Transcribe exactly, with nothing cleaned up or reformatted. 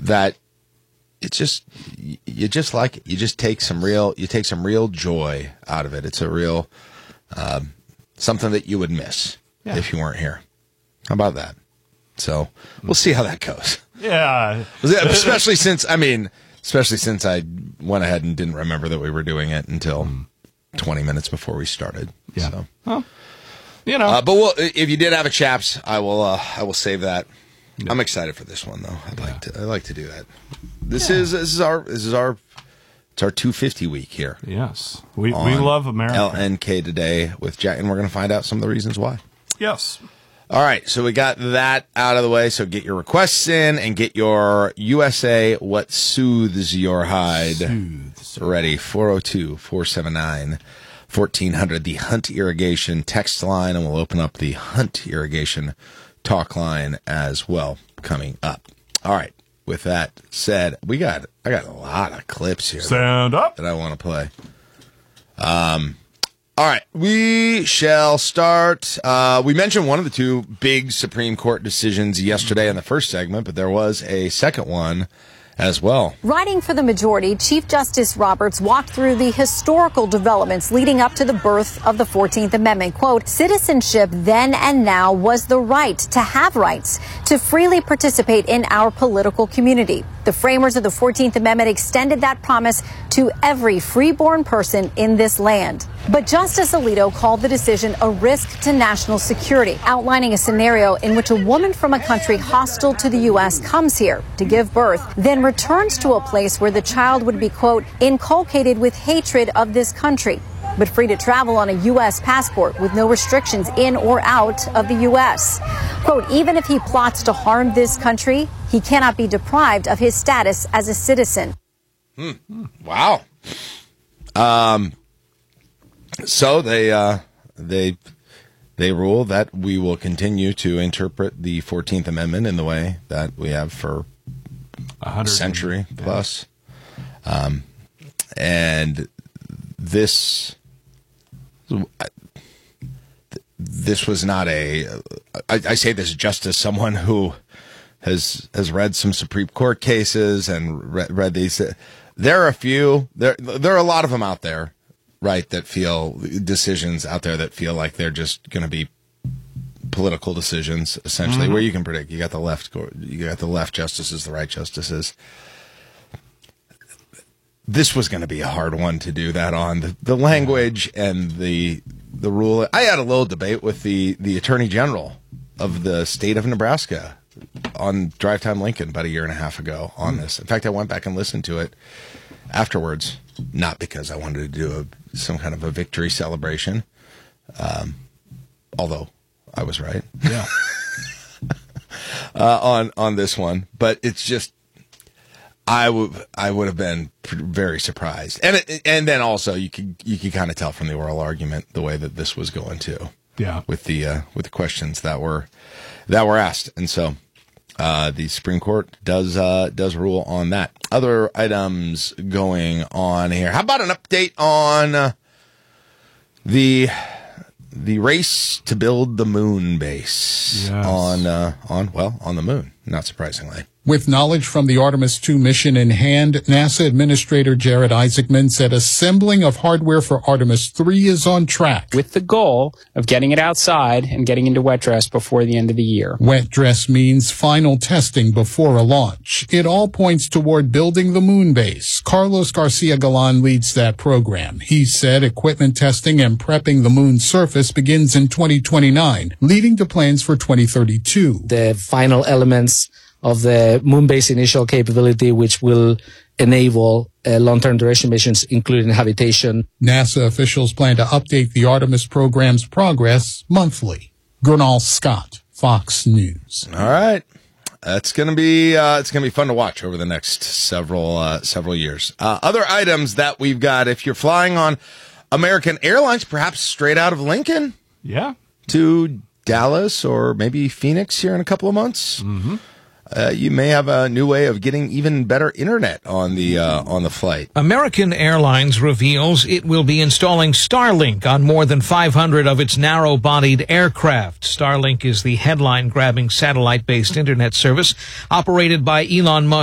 that it just you just like it. You just take some real you take some real joy out of it. It's a real um, something that you would miss yeah. if you weren't here. How about that? So we'll see how that goes. Yeah, especially since I mean, especially since I went ahead and didn't remember that we were doing it until twenty minutes before we started. Yeah, so. well, you know, uh, but we'll, if you did have a chaps, I will uh, I will save that. Yeah. I'm excited for this one though. I'd yeah. like to I like to do that. This yeah. is this is our this is our it's our two fifty week here. Yes, we we love America. L N K today with Jack, and we're going to find out some of the reasons why. Yes. All right, so we got that out of the way. So get your requests in and get your U S A What Soothes Your Hide Soothes. ready. four oh two, four seven nine, fourteen hundred, the Hunt Irrigation text line, and we'll open up the Hunt Irrigation talk line as well coming up. All right, with that said, we got I got a lot of clips here Stand that, up. that I want to play. Um. All right, we shall start. Uh, we mentioned one of the two big Supreme Court decisions yesterday in the first segment, but there was a second one as well. Writing for the majority, Chief Justice Roberts walked through the historical developments leading up to the birth of the fourteenth Amendment. Quote, citizenship then and now was the right to have rights, to freely participate in our political community. The framers of the fourteenth Amendment extended that promise to every freeborn person in this land. But Justice Alito called the decision a risk to national security, outlining a scenario in which a woman from a country hostile to the U S comes here to give birth, then returns to a place where the child would be, quote, inculcated with hatred of this country, but free to travel on a U S passport with no restrictions in or out of the U S. Quote, even if he plots to harm this country, he cannot be deprived of his status as a citizen. Hmm. Wow. Um. So they uh, they they rule that we will continue to interpret the fourteenth Amendment in the way that we have for a century plus, um, and this this was not a. I, I say this just as someone who has has read some Supreme Court cases and read, read these. There are a few. There there are a lot of them out there. Right, that feel decisions out there that feel like they're just going to be political decisions, essentially, mm-hmm. where you can predict. You got the left, you got the left justices, the right justices. This was going to be a hard one to do that on. The, the language and the the rule. I had a little debate with the the Attorney General of the state of Nebraska on Drive Time Lincoln about a year and a half ago on mm. this. In fact, I went back and listened to it afterwards, not because I wanted to do a, some kind of a victory celebration, um, although I was right. Yeah. uh, on on this one, but it's just I would I would have been very surprised, and it, and then also you could you could kind of tell from the oral argument the way that this was going to, yeah, with the uh, with the questions that were that were asked, and so. Uh, the Supreme Court does uh, does rule on that. Other items going on here. How about an update on uh, the the race to build the moon base yes. on uh, on well on the moon? Not surprisingly. With knowledge from the Artemis two mission in hand, NASA Administrator Jared Isaacman said assembling of hardware for Artemis three is on track, with the goal of getting it outside and getting into wet dress before the end of the year. Wet dress means final testing before a launch. It all points toward building the moon base. Carlos Garcia Galan leads that program. He said equipment testing and prepping the moon's surface begins in twenty twenty-nine, leading to plans for twenty thirty-two. The final elements of the moon base initial capability, which will enable uh, long-term duration missions, including habitation. NASA officials plan to update the Artemis program's progress monthly. Gernal Scott, Fox News. All right. That's going to be uh, it's going to be fun to watch over the next several uh, several years. Uh, other items that we've got, if you're flying on American Airlines, perhaps straight out of Lincoln, yeah, to Dallas or maybe Phoenix here in a couple of months. Mm-hmm. Uh, you may have a new way of getting even better internet on the uh, on the flight. American Airlines reveals it will be installing Starlink on more than five hundred of its narrow-bodied aircraft. Starlink is the headline-grabbing satellite-based internet service operated by Elon Musk.